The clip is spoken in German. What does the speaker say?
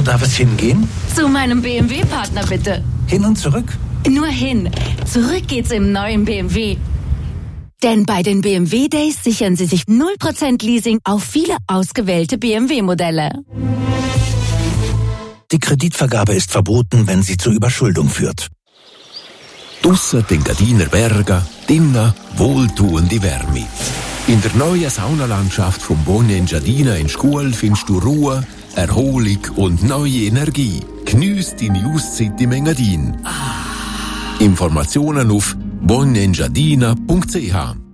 Wo darf es hingehen? Zu meinem BMW-Partner bitte. Hin und zurück? Nur hin. Zurück geht's im neuen BMW. Denn bei den BMW Days sichern Sie sich 0% Leasing auf viele ausgewählte BMW-Modelle. Die Kreditvergabe ist verboten, wenn sie zur Überschuldung führt. Draussen den Gadiner Berge, drinnen wohltuende Wärme. In der neuen Saunalandschaft vom Bonne Engiadina in Scuol findest du Ruhe, Erholung und neue Energie. Geniess deine Auszeit im Engadin. Informationen auf bonenengiadina.ch.